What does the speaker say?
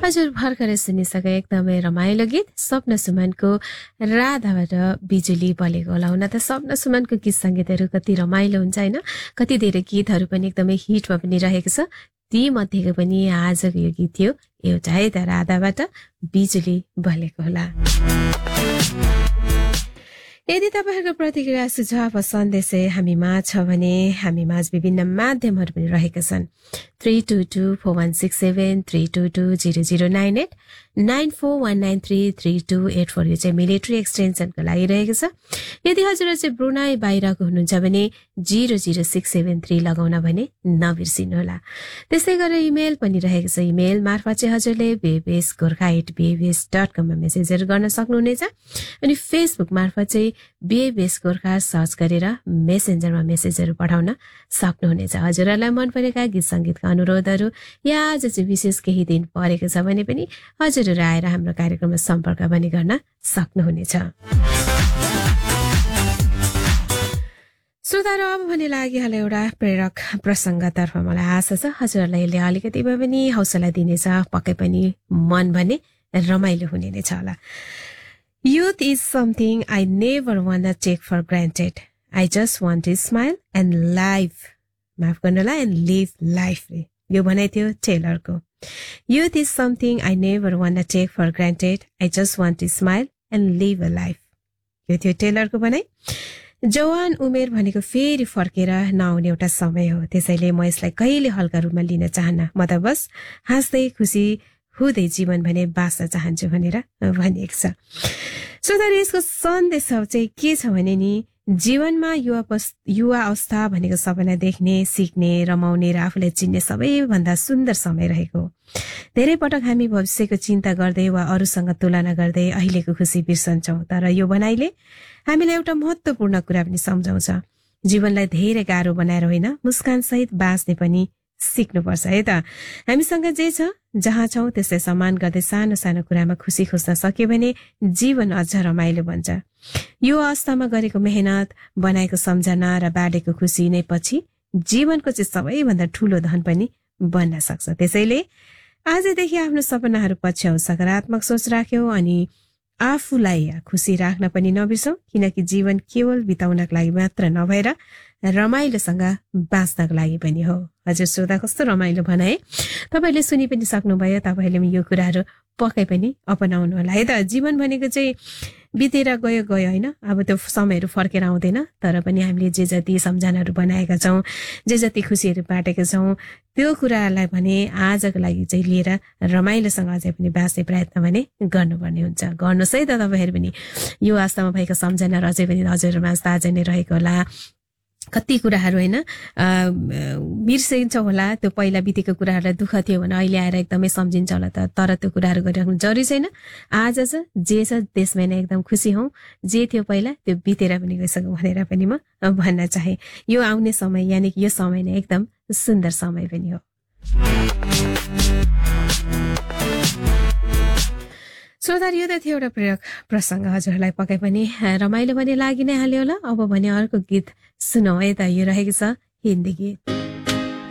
हजुर भर्खरै सुनिसके एकदमै रमाइलो गीत स्वप्न सुमनको राधाबाट बिजुली बलेको होला। हुन त स्वप्न सुमनको गीत सङ्गीतहरू कति रमाइलो हुन्छ होइन, कति धेरै गीतहरू पनि एकदमै हिटमा पनि रहेको छ। ती मध्येको पनि आजको यो गीत थियो एउटा है त राधाबाट बिजुली बलेको होला। यदि तपाईँहरूको प्रतिक्रिया सुझाव वा सन्देश हामीमा छ भने हामीमा विभिन्न माध्यमहरू पनि रहेका छन्। 32241673220098 9419332884 यो चाहिँ मिलिट्री एक्सटेन्सनको लागि रहेको छ। यदि हजुर चाहिँ ब्रुनाई बाहिरको हुनुहुन्छ भने 00673 लगाउन भने नबिर्सिनुहोला। त्यस्तै गरेर इमेल पनि रहेको छ। इमेल मार्फत चाहिँ हजुरले bhs@bhs.com मा मेसेजहरू गर्न सक्नुहुनेछ। अनि फेसबुक मार्फत चाहिँ BHS गोर्खा सर्च गरेर मेसेन्जरमा मेसेजहरू पठाउन सक्नुहुनेछ। हजुरहरूलाई मन परेका गीत सङ्गीतका अनुरोधहरू या आज चाहिँ विशेष केही दिन परेको छ भने पनि हजुरहरू आएर हाम्रो कार्यक्रममा सम्पर्क पनि गर्न सक्नुहुनेछ। श्रोताहरू अब भने लागिहाल्यो एउटा प्रेरक प्रसङ्गतर्फ मलाई आशा छ हजुरहरूलाई यसले अलिकति भए पनि हौसला दिनेछ, पक्कै पनि मन भने रमाइलो हुने नै छ होला। Youth is something I never wanna take for granted. I just want to smile and live. माफ गर्नुहोला and live life. यो भनाइ थियो टेलरको। Youth is something I never wanna take for granted. I just want to smile and live a life. यो थियो टेलरको भनाइ। जवान उमेर भनेको फेरि फर्केर नआउने एउटा समय हो, त्यसैले म यसलाई कहिले हल्का रूपमा लिन चाहन्न। म त बस हाँस्दै खुसी हुँदै जीवन भने बाँच्न चाहन्छु भनेर भनिएको छ। श्रोताहरू यसको सन्देश चाहिँ के छ भने नि जीवनमा युवा अवस्था भनेको सबैलाई देख्ने, सिक्ने, रमाउने र आफूलाई चिन्ने सबैभन्दा सुन्दर समय रहेको हो। धेरै पटक हामी भविष्यको चिन्ता गर्दै वा अरूसँग तुलना गर्दै अहिलेको खुसी बिर्सन्छौँ। तर यो भनाइले हामीलाई एउटा महत्त्वपूर्ण कुरा पनि सम्झाउँछ। जीवनलाई धेरै गाह्रो बनाएर होइन, मुस्कान सहित बाँच्ने पनि सिक्नुपर्छ है त। हामीसँग जे छ जहाँ छौँ त्यसलाई सम्मान गर्दै सानो सानो कुरामा खुसी खोज्न सक्यो भने जीवन अझ रमाइलो बन्छ। यो अवस्थामा गरेको मेहनत, बनाएको सम्झना र बाँडेको खुसी नै पछि जीवनको चाहिँ सबैभन्दा ठूलो धन पनि बन्न सक्छ। त्यसैले आजदेखि आफ्नो सपनाहरू पछ्याउ, सकारात्मक सोच राख्यौ अनि आफूलाई खुसी राख्न पनि नबिर्सौँ, किनकि जीवन केवल बिताउनको लागि मात्र नभएर रमाइलोसँग बाँच्नको लागि पनि हो। हजुर श्रोता कस्तो रमाइलो भनाए, तपाईँले सुनि पनि सक्नुभयो। तपाईँले यो कुराहरू पक्कै पनि अपनाउनु होला है त। जीवन भनेको चाहिँ बितेर गयो होइन, अब त्यो समयहरू फर्केर आउँदैन। तर पनि हामीले जे जति सम्झनाहरू बनाएका छौँ, जे जति खुसीहरू बाँटेका छौँ, त्यो कुरालाई भने आजको लागि चाहिँ लिएर रमाइलोसँग अझै पनि बाँच्ने प्रयत्न भने गर्नुपर्ने हुन्छ। गर्नुहोस् है त तपाईँहरू पनि। यो अवस्थामा भएको सम्झनाहरू अझै पनि हजुरहरूमा ताजा नै रहेको होला। कति कुराहरू होइन बिर्सिन्छ होला, त्यो पहिला बितेको कुराहरूलाई दुःख थियो भने अहिले आएर एकदमै सम्झिन्छ होला। तर त्यो कुराहरू गरिराख्नु जरुरी छैन। आज छ जे छ त्यसमै नै एकदम खुसी हौँ। जे थियो पहिला त्यो बितेर पनि गइसक्यो भनेर पनि म भन्न चाहे। यो आउने समय यानि कि यो समय नै एकदम सुन्दर समय पनि हो। श्रोताहरू यो त थियो एउटा प्रेरक प्रसङ्ग, हजुरहरूलाई पक्कै पनि रमाइलो भने लागि नै हाल्यो होला। अब भने अर्को गीत सुनौ है त। यो रहेको छ हिन्दी गीत।